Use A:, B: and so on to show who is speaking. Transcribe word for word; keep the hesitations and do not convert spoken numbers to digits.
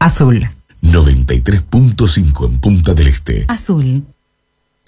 A: Azul.
B: noventa y tres punto cinco en Punta del Este.
A: Azul.